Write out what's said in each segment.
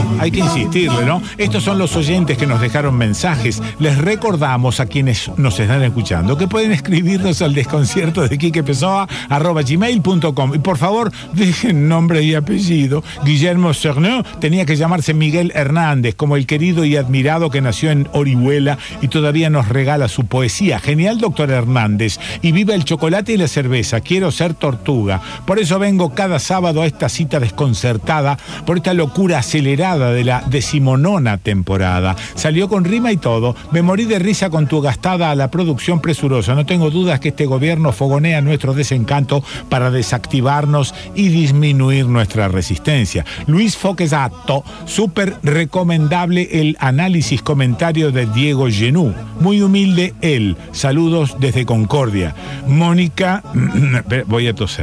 hay que insistirle, ¿no? Estos son los oyentes que nos dejaron mensajes. Les recordamos a quienes nos están escuchando que pueden escribirnos al desconcierto de quiquepessoa@gmail.com. Y por favor, dejen nombre y apellido. Guillermo Cerneux tenía que llamarse Miguel Hernández, como el querido y admirado que nació en Orihuela y todavía nos regala su poesía. Genial, doctor Hernández. Y viva el chocolate y la cerveza. Quiero ser tortuga. Por eso vengo cada sábado a esta cita desconcertada por esta locura acelerada de la 19ª temporada. Salió con rima y todo. Me morí de risa con tu gastada a la producción presurosa. No tengo dudas que este gobierno fogonea nuestro desencanto para desactivarnos y disminuir nuestra resistencia. Luis Foquesato, súper recomendable el análisis comentario de Diego Genú. Muy humilde él. Saludos desde Concordia. Mónica, voy a toser.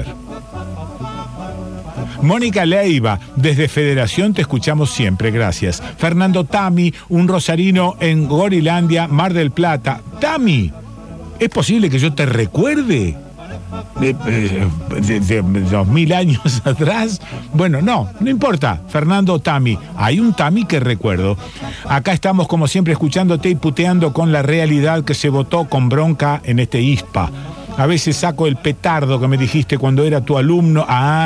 Mónica Leiva, desde Federación te escuchamos siempre, gracias. Fernando Tami, un rosarino en Gorilandia, Mar del Plata. Tami, ¿es posible que yo te recuerde? De 2000 años atrás. Bueno, no importa. Fernando Tami, hay un Tami que recuerdo. Acá estamos como siempre escuchándote y puteando con la realidad que se votó con bronca en este ISPA. A veces saco el petardo que me dijiste cuando era tu alumno.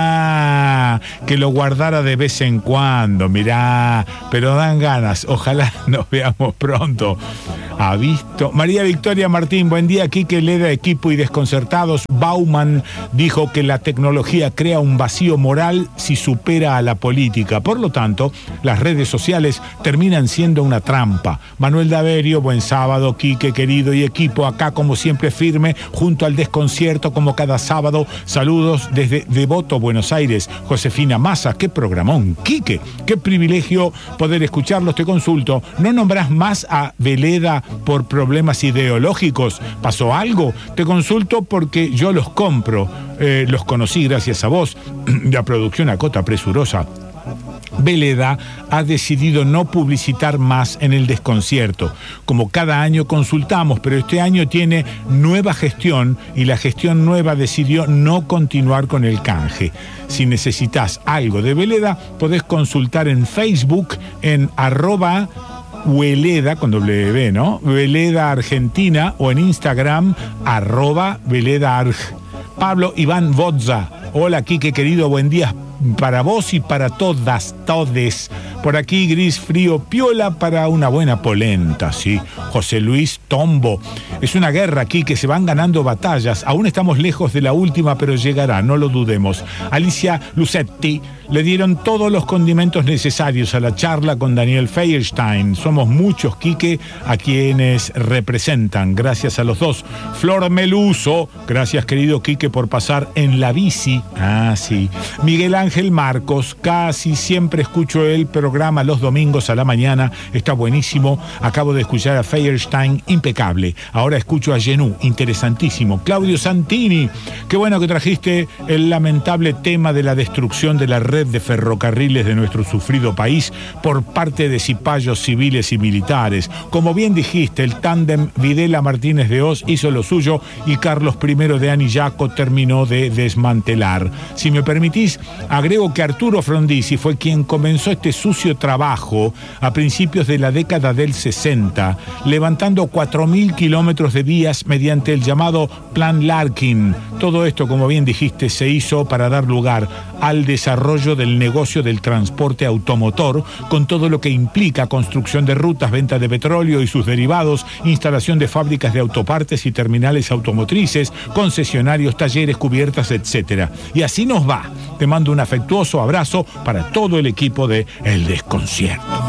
Que lo guardara de vez en cuando, mirá. Pero dan ganas. Ojalá nos veamos pronto. ¿Ha visto? María Victoria Martín, buen día. Quique Leda, equipo y desconcertados. Bauman dijo que la tecnología crea un vacío moral si supera a la política. Por lo tanto, las redes sociales terminan siendo una trampa. Manuel Daverio, buen sábado. Quique, querido y equipo, acá como siempre firme, junto al desconcierto como cada sábado. Saludos desde Devoto, Buenos Aires. Josefina Massa, qué programón. Quique, qué privilegio poder escucharlos. Te consulto, ¿no nombrás más a Veleda por problemas ideológicos? ¿Pasó algo? Te consulto porque yo los compro. Los conocí gracias a vos. La producción Acota Presurosa. Veleda ha decidido no publicitar más en el desconcierto. Como cada año consultamos, pero este año tiene nueva gestión y la gestión nueva decidió no continuar con el canje. Si necesitas algo de Veleda, podés consultar en Facebook en @Veleda, con W, ¿no? Veleda Argentina, o en Instagram, @VeledaArg. Pablo Iván Vodza. Hola, Quique, querido, buen día para vos y para todas, todes. Por aquí, gris, frío, piola para una buena polenta, sí. José Luis Tombo. Es una guerra aquí que se van ganando batallas. Aún estamos lejos de la última, pero llegará, no lo dudemos. Alicia Lucetti. Le dieron todos los condimentos necesarios a la charla con Daniel Feierstein. Somos muchos, Quique, a quienes representan. Gracias a los dos. Flor Meluso. Gracias, querido Quique, por pasar en la bici. Sí. Miguel Ángel Marcos. Casi siempre escucho el programa los domingos a la mañana. Está buenísimo. Acabo de escuchar a Feierstein. Impecable. Ahora escucho a Genú. Interesantísimo. Claudio Santini. Qué bueno que trajiste el lamentable tema de la destrucción de la red de ferrocarriles de nuestro sufrido país por parte de cipayos civiles y militares. Como bien dijiste, el tándem Videla Martínez de Oz hizo lo suyo y Carlos I de Anillaco terminó de desmantelar. Si me permitís, agrego que Arturo Frondizi fue quien comenzó este sucio trabajo a principios de la década del 60, levantando 4.000 kilómetros de vías mediante el llamado Plan Larkin. Todo esto, como bien dijiste, se hizo para dar lugar al desarrollo del negocio del transporte automotor, con todo lo que implica construcción de rutas, venta de petróleo y sus derivados, instalación de fábricas de autopartes y terminales automotrices, concesionarios, talleres, cubiertas, etc. Y así nos va. Te mando un afectuoso abrazo para todo el equipo de El Desconcierto.